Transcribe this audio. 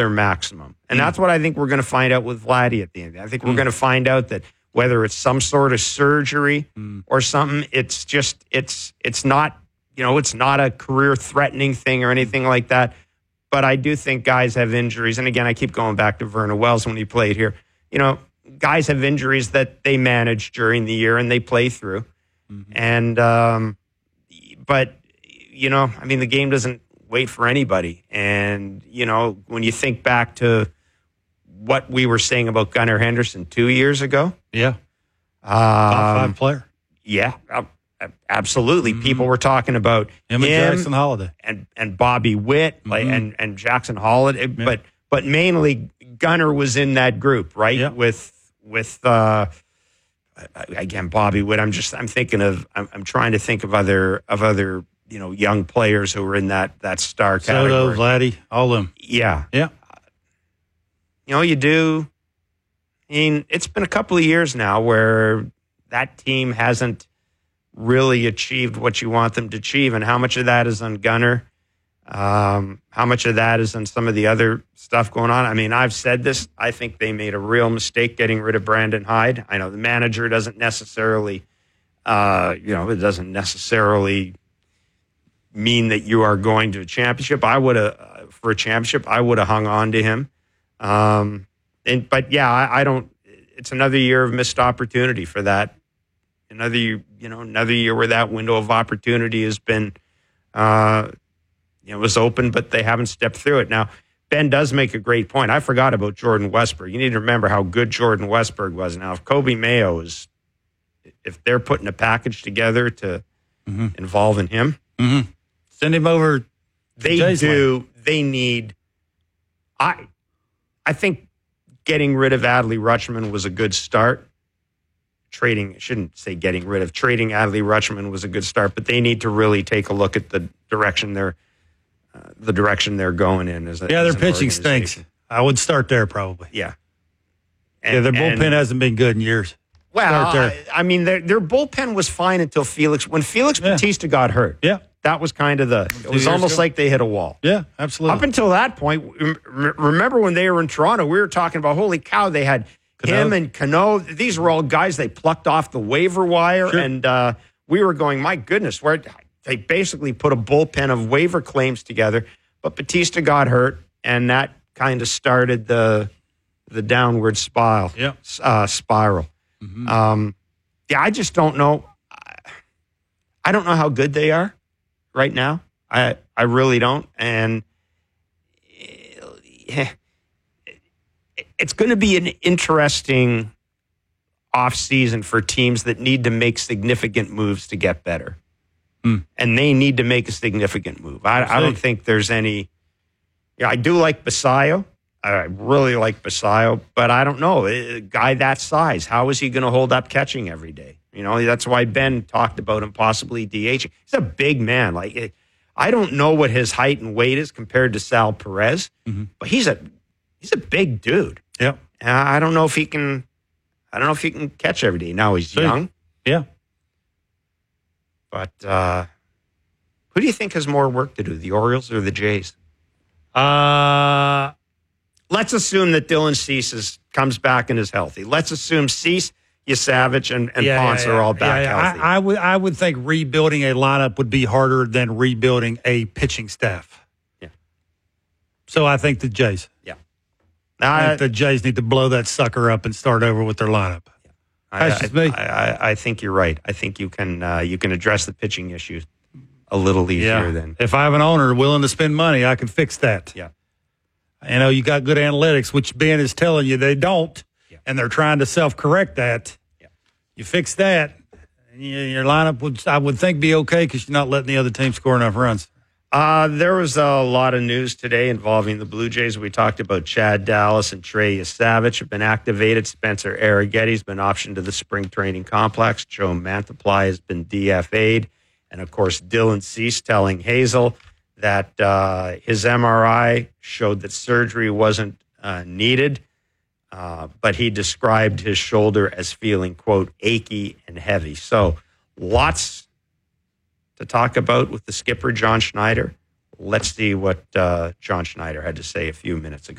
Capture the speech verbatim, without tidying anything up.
their maximum. And mm. that's what I think we're going to find out with Vladdy at the end. I think we're mm. going to find out that whether it's some sort of surgery mm. or something, it's just, it's, it's not, you know, it's not a career-threatening thing or anything like that. But I do think guys have injuries. And again, I keep going back to Vernon Wells when he played here. You know, guys have injuries that they manage during the year and they play through. Mm-hmm. And, um, but, you know, I mean, the game doesn't wait for anybody. And, you know, when you think back to what we were saying about Gunnar Henderson two years ago. Yeah. Um, Top five player. Yeah. Absolutely. Mm-hmm. People were talking about him, him and Jackson Holiday and, and Bobby Witt mm-hmm. like, and, and Jackson Holiday. Yeah. But but mainly Gunnar was in that group, right? Yeah. With with uh, again Bobby Witt. I'm just I'm thinking of I'm, I'm trying to think of other of other you know young players who were in that that star category. Soto, Vladdy, all of them. Yeah. Yeah. You know, you do. I mean, it's been a couple of years now where that team hasn't really achieved what you want them to achieve. And how much of that is on Gunnar? Um, how much of that is on some of the other stuff going on? I mean, I've said this. I think they made a real mistake getting rid of Brandon Hyde. I know the manager doesn't necessarily, uh, you know, it doesn't necessarily mean that you are going to a championship. I would have, uh, for a championship, I would have hung on to him. Um, and, but yeah, I, I don't, it's another year of missed opportunity for that. Another, you know, another year where that window of opportunity has been, uh, you know, was open, but they haven't stepped through it. Now, Ben does make a great point. I forgot about Jordan Westberg. You need to remember how good Jordan Westberg was. Now, if Kobe Mayo is, if they're putting a package together to mm-hmm. involve in him, mm-hmm. send him over. They do. Line. They need. I, I think getting rid of Adley Rutschman was a good start. Trading, I shouldn't say getting rid of, trading Adley Rutschman was a good start, but they need to really take a look at the direction they're, uh, the direction they're going in. As a, yeah, as their pitching stinks. I would start there probably. Yeah. And, yeah, their bullpen and, hasn't been good in years. Well, I, I mean, their, their bullpen was fine until Felix, when Felix yeah. Bautista got hurt. Yeah. That was kind of the, it was almost ago. like they hit a wall. Yeah, absolutely. Up until that point, remember when they were in Toronto, we were talking about, holy cow, they had him and Cano. These were all guys they plucked off the waiver wire. Sure. And uh, we were going, my goodness, where they basically put a bullpen of waiver claims together. But Bautista got hurt, and that kind of started the the downward spiral. Yeah. Uh, spiral. Mm-hmm. Um, yeah, I just don't know. I don't know how good they are right now. I I really don't. And yeah, it's going to be an interesting offseason for teams that need to make significant moves to get better. Mm. And they need to make a significant move. I, I don't think there's any. Yeah, I do like Basayo. I really like Basayo, but I don't know. A guy that size, how is he going to hold up catching every day? You know, that's why Ben talked about him possibly DHing. He's a big man. Like, I don't know what his height and weight is compared to Sal Perez, mm-hmm. but he's a he's a big dude. Yeah, I don't know if he can. I don't know if he can catch every day. Now he's so, young. Yeah, but uh, who do you think has more work to do, the Orioles or the Jays? Uh let's assume that Dylan Cease is, comes back and is healthy. Let's assume Cease, Yasavich, and, and yeah, Ponce yeah, yeah. are all back yeah, yeah. healthy. I, I would I would think rebuilding a lineup would be harder than rebuilding a pitching staff. Yeah. So I think the Jays. Yeah. I think the Jays need to blow that sucker up and start over with their lineup. Yeah. That's I, just I, me. I, I, I think you're right. I think you can uh, you can address the pitching issues a little easier yeah. than. If I have an owner willing to spend money, I can fix that. Yeah. You know, you got good analytics, which Ben is telling you they don't, yeah. and they're trying to self-correct that. Yeah. You fix that, and you, your lineup would, I would think, be okay because you're not letting the other team score enough runs. Uh, there was a lot of news today involving the Blue Jays. We talked about Chad Dallas and Trey Yasavich have been activated. Spencer Arrighetti's been optioned to the spring training complex. Joe Mantiply has been D F A'd. And, of course, Dylan Cease telling Hazel that uh, his M R I showed that surgery wasn't uh, needed, uh, but he described his shoulder as feeling, quote, achy and heavy. So lots to talk about with the skipper, John Schneider. Let's see what uh, John Schneider had to say a few minutes ago.